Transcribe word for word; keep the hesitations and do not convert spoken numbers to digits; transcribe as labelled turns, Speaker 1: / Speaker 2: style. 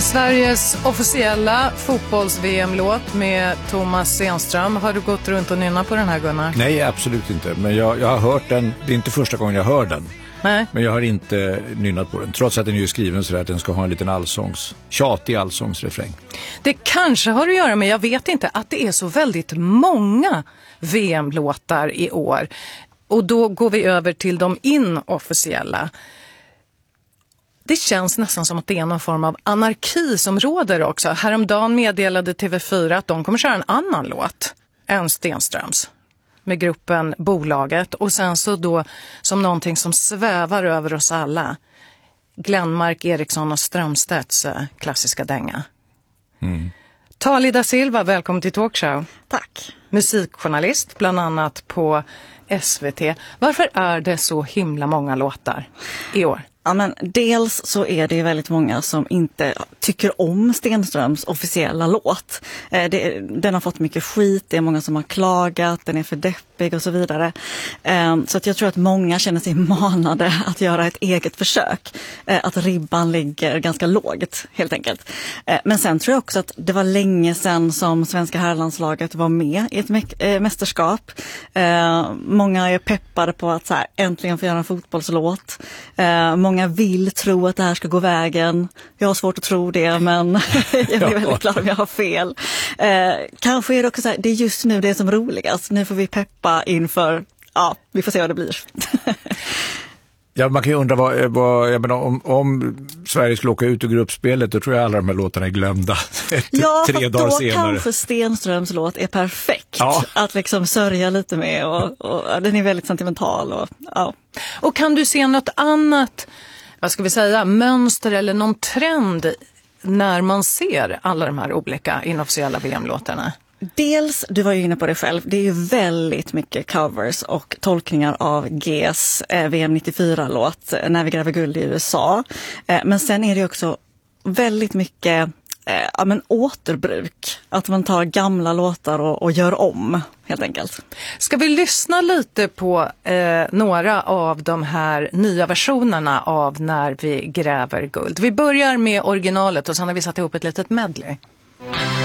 Speaker 1: Sveriges officiella fotbolls-V M-låt med Thomas Stenström. Har du gått runt och nynna på den här, Gunnar?
Speaker 2: Nej, absolut inte. Men jag, jag har hört den. Det är inte första gången jag hör den.
Speaker 1: Nej.
Speaker 2: Men jag har inte nynnat på den. Trots att den är ju skriven så att den ska ha en liten allsångs, tjatig allsångsrefräng.
Speaker 1: Det kanske har att göra med, jag vet inte, att det är så väldigt många V M-låtar i år. Och då går vi över till de inofficiella. Det känns nästan som att det är någon form av anarki som råder också. Häromdagen meddelade T V fyra att de kommer köra en annan låt än Stenströms med gruppen Bolaget. Och sen så då som någonting som svävar över oss alla. Glenmark, Eriksson och Strömstedts klassiska dänga. Mm. Tali da Silva, välkommen till Talkshow.
Speaker 3: Tack.
Speaker 1: Musikjournalist, bland annat på S V T. Varför är det så himla många låtar i år?
Speaker 3: Ja, men dels så är det väldigt många som inte tycker om Stenströms officiella låt. Eh, det, den har fått mycket skit, det är många som har klagat, den är för deppig och så vidare. Eh, så att jag tror att många känner sig manade att göra ett eget försök. Eh, att ribban ligger ganska lågt, helt enkelt. Eh, men sen tror jag också att det var länge sedan som svenska herrlandslaget var med i ett mä- äh, mästerskap. Eh, många är peppade på att så här, äntligen få göra en fotbollslåt. Eh, Många vill tro att det här ska gå vägen. Jag har svårt att tro det, men jag är väldigt glad om jag har fel. Eh, kanske är det också så här, det är just nu det är som roligast. Nu får vi peppa inför, ja, vi får se vad det blir.
Speaker 2: Ja, man kan ju undra vad, vad jag menar, om, om Sverige skulle åka ut ur gruppspelet, då tror jag alla de här låtarna är glömda ett,
Speaker 3: ja,
Speaker 2: tre dagar
Speaker 3: då
Speaker 2: senare.
Speaker 3: Kanske Stenströms låt är perfekt
Speaker 2: ja.
Speaker 3: att liksom sörja lite med och, och den är väldigt sentimental. Och, ja.
Speaker 1: och kan du se något annat, vad ska vi säga, mönster eller någon trend när man ser alla de här olika inofficiella V M-låtarna?
Speaker 3: Dels, du var ju inne på det själv, det är ju väldigt mycket covers och tolkningar av G's eh, V M nittiofyra-låt När vi gräver guld i U S A. Eh, men sen är det också väldigt mycket eh, ja, men återbruk. Att man tar gamla låtar och, och gör om, helt enkelt.
Speaker 1: Ska vi lyssna lite på eh, några av de här nya versionerna av När vi gräver guld? Vi börjar med originalet och sen har vi satt ihop ett litet medley.